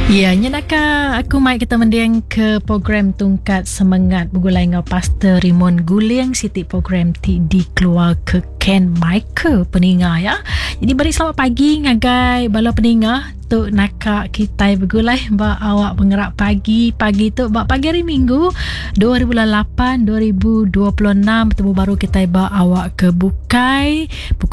Ya, nyenaka aku mai kita mending ke program Tungkat Semangat bergulai dengan Pastor Rimon Guling Siti program di keluar ke Ken Michael peninga ya. Jadi beri selamat pagi ngagai bala peninga tu nakak kita bergulai ba awak pengerak pagi tu ba pagi hari Minggu 2008 2026 bertemu baru kita ba awak ke Bukai